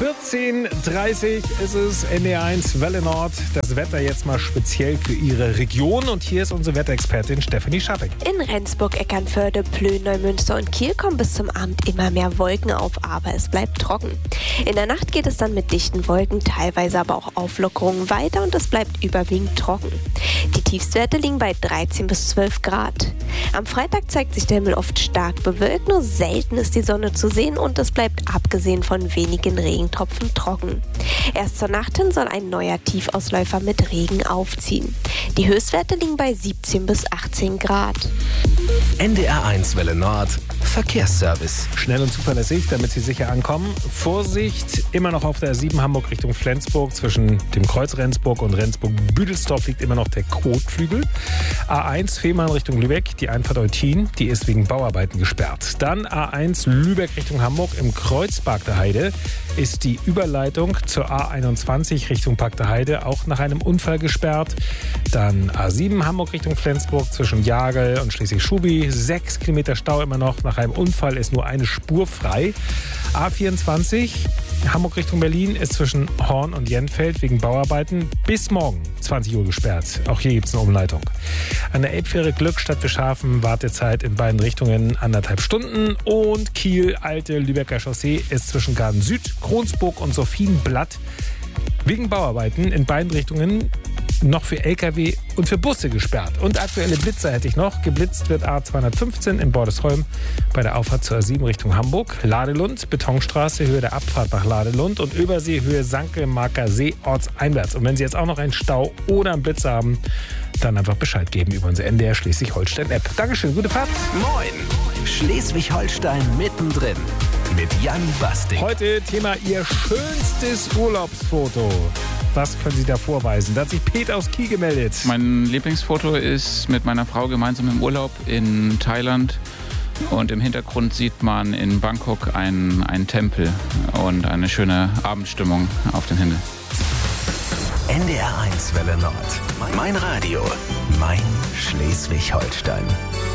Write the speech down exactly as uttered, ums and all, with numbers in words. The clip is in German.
vierzehn Uhr dreißig ist es, N D R eins Welle Nord. Das Wetter jetzt mal speziell für Ihre Region. Und hier ist unsere Wetterexpertin Stefanie Schapping. In Rendsburg, Eckernförde, Plön, Neumünster und Kiel kommen bis zum Abend immer mehr Wolken auf, aber es bleibt trocken. In der Nacht geht es dann mit dichten Wolken, teilweise aber auch Auflockerungen weiter und es bleibt überwiegend trocken. Die Tiefstwerte liegen bei dreizehn bis zwölf Grad. Am Freitag zeigt sich der Himmel oft stark bewölkt, nur selten ist die Sonne zu sehen und es bleibt abgesehen von wenigen Regentropfen trocken. Erst zur Nacht hin soll ein neuer Tiefausläufer mit Regen aufziehen. Die Höchstwerte liegen bei siebzehn bis achtzehn Grad. N D R eins Welle Nord Verkehrsservice. Schnell und zuverlässig, damit Sie sicher ankommen. Vorsicht, immer noch auf der A sieben Hamburg Richtung Flensburg. Zwischen dem Kreuz Rendsburg und Rendsburg-Büdelsdorf liegt immer noch der Kotflügel. A eins Fehmarn Richtung Lübeck, die Einfahrt Eutin, die ist wegen Bauarbeiten gesperrt. Dann A eins Lübeck Richtung Hamburg im Kreuz Park der Heide ist die Überleitung zur A einundzwanzig Richtung Park der Heide auch nach einem Unfall gesperrt. Dann A sieben Hamburg Richtung Flensburg zwischen Jagel und Schleswig-Schubi. Sechs Kilometer Stau immer noch. Nach einem Unfall ist nur eine Spur frei. A vierundzwanzig Hamburg Richtung Berlin ist zwischen Horn und Jenfeld wegen Bauarbeiten bis morgen zwanzig Uhr gesperrt. Auch hier gibt es eine Umleitung. An der Elbfähre Glückstadt Schafen Wartezeit in beiden Richtungen anderthalb Stunden. Und Kiel, alte Lübecker Chaussee ist zwischen Garden Süd, Kronsburg und Sophienblatt wegen Bauarbeiten in beiden Richtungen noch für L K W und für Busse gesperrt. Und aktuelle Blitzer hätte ich noch. Geblitzt wird A zweihundertfünfzehn in Bordesholm bei der Auffahrt zur A sieben Richtung Hamburg. Ladelund, Betonstraße, Höhe der Abfahrt nach Ladelund und Übersee, Höhe Sanke, Marker See, ortseinwärts. Und wenn Sie jetzt auch noch einen Stau oder einen Blitzer haben, dann einfach Bescheid geben über unsere N D R Schleswig-Holstein-App. Dankeschön, gute Fahrt. Moin, Schleswig-Holstein mittendrin mit Jan Basting. Heute Thema Ihr schönstes Urlaubsfoto. Was können Sie da vorweisen? Da hat sich Peter aus Kiel gemeldet. Mein Lieblingsfoto ist mit meiner Frau gemeinsam im Urlaub in Thailand. Und im Hintergrund sieht man in Bangkok einen, einen Tempel und eine schöne Abendstimmung auf dem Himmel. N D R eins Welle Nord. Mein Radio, mein Schleswig-Holstein.